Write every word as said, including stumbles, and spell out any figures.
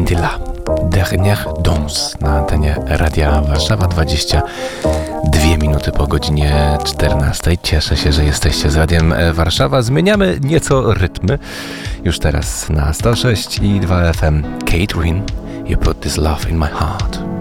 était là. Dernière danse na antenie Radia Warszawa, dwadzieścia dwie minuty po godzinie czternastej. Cieszę się, że jesteście z Radiem Warszawa. Zmieniamy nieco rytmy. Już teraz na sto sześć i dwa F M. Kate Reen, You Put This Love in My Heart.